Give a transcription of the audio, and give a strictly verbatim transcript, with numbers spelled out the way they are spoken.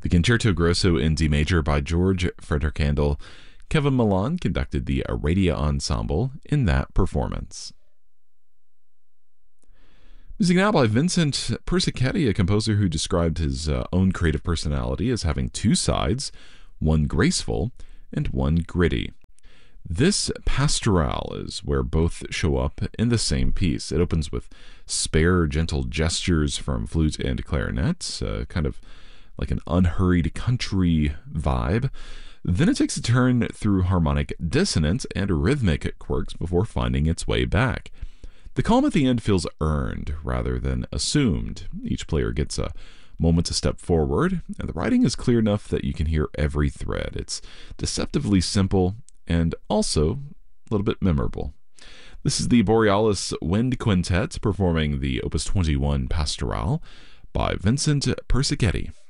The Concerto Grosso in D major by George Frederick Handel. Kevin Milan conducted the Aradia Ensemble in that performance. Music now by Vincent Persichetti, a composer who described his uh, own creative personality as having two sides, one graceful and one gritty. This pastoral is where both show up in the same piece. It opens with spare, gentle gestures from flute and clarinet, uh, kind of like an unhurried country vibe. Then it takes a turn through harmonic dissonance and rhythmic quirks before finding its way back. The calm at the end feels earned rather than assumed. Each player gets a moment to step forward, and the writing is clear enough that you can hear every thread. It's deceptively simple and also a little bit memorable. This is the Borealis Wind Quintet performing the Opus twenty-one Pastoral by Vincent Persichetti.